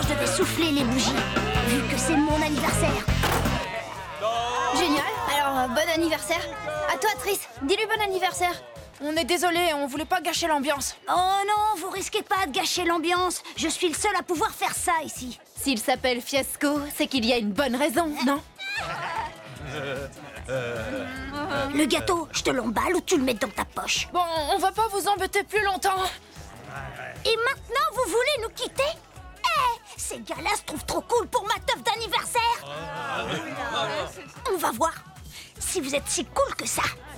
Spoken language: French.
je devais souffler les bougies, vu que c'est mon anniversaire. Génial, alors bon anniversaire. À toi, Triss, dis-lui bon anniversaire. On est désolé, on voulait pas gâcher l'ambiance. Oh non, vous risquez pas de gâcher l'ambiance. Je suis le seul à pouvoir faire ça ici. S'il s'appelle Fiasco, c'est qu'il y a une bonne raison, non? Le gâteau, je te l'emballe ou tu le mets dans ta poche. Bon, on va pas vous embêter plus longtemps. Et maintenant, vous voulez nous quitter? Ces gars-là se trouvent trop cool pour ma teuf d'anniversaire. On va voir si vous êtes si cool que ça.